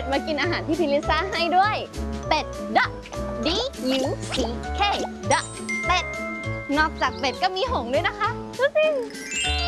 ดมากินอาหารที่พี่ลิซ่าให้ด้วยเป็ด duck D U C K duck เป็ดนอกจากเป็ดก็มีหงส์ด้วยนะคะดูสิ